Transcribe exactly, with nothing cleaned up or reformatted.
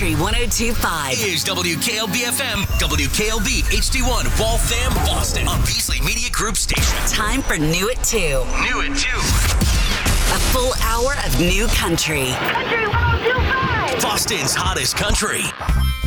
Country one oh two point five. Here's W K L B F M, W K L B H D one, Waltham, Boston, on Beasley Media Group Station. Time for New at two. New at two. A full hour of new country. Country one oh two point five. Boston's hottest country.